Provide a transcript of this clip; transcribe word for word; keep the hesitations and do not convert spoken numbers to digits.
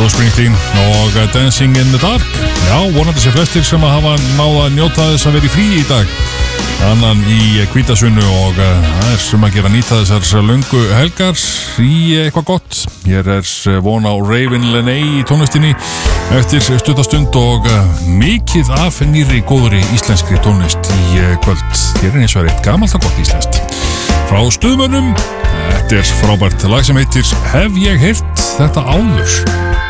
Bruce Springsteen og Dancing in the Dark. Já, vonandi sér flestir sem að hafa náða að njóta þess að vera í frí í dag, annan í hvítasunnu, og það er sem að gera nýta þessar löngu helgar í eitthvað gott. Hér er von á Raven Lené í tónlistinni eftir stuttastund og mikið af nýri góðri íslenskri tónlist í kvöld. Hér er eins og eitt gamalt og gott íslenskt frá Stuðmönnum. Þetta er frábært lag sem heitir Hef ég heyrt þetta áður.